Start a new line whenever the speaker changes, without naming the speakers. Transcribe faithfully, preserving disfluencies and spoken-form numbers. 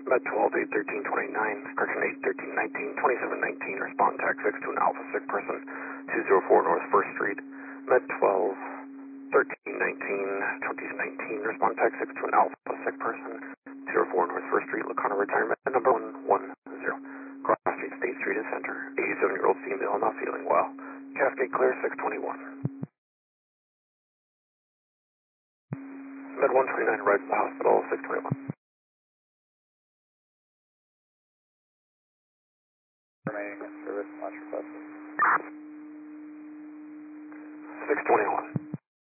Med twelve, eight thirteen twenty-nine, correction eight thirteen nineteen, twenty-seven nineteen, respond tag six to an Alpha sick person, two oh four North first Street. Med twelve, thirteen nineteen, twenty nineteen, respond tag six to an Alpha sick person, two oh four North first Street, Lacana retirement, number one one zero. Cross Street, State Street and Center, eighty-seven-year-old female, not feeling well. Cascade clear, six twenty-one. Med one twenty-nine, right to the hospital, six twenty-one.
Remaining in service, launch request.
six twenty-one.